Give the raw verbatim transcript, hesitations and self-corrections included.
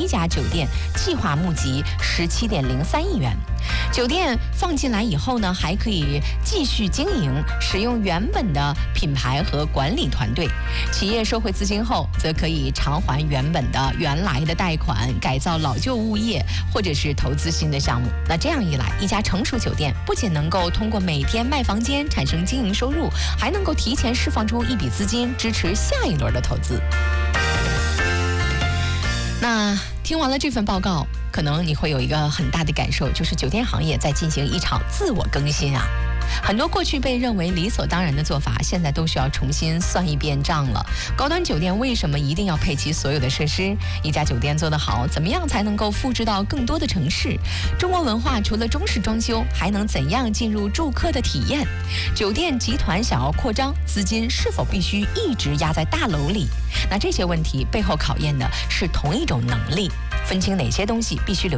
一家酒店计划募集十七点零三亿元。酒店放进来以后呢，还可以继续经营，使用原本的品牌和管理团队。企业收回资金后，则可以偿还原本的原来的贷款，改造老旧物业，或者是投资新的项目。那这样一来，一家成熟酒店不仅能够通过每天卖房间产生经营收入，还能够提前释放出一笔资金，支持下一轮的投资。那听完了这份报告，可能你会有一个很大的感受，就是酒店行业在进行一场自我更新啊。很多过去被认为理所当然的做法，现在都需要重新算一遍账了。高端酒店为什么一定要配齐所有的设施？一家酒店做得好，怎么样才能够复制到更多的城市？中国文化除了中式装修，还能怎样进入住客的体验？酒店集团想要扩张，资金是否必须一直压在大楼里？那这些问题背后考验的是同一种能力，分清哪些东西必须留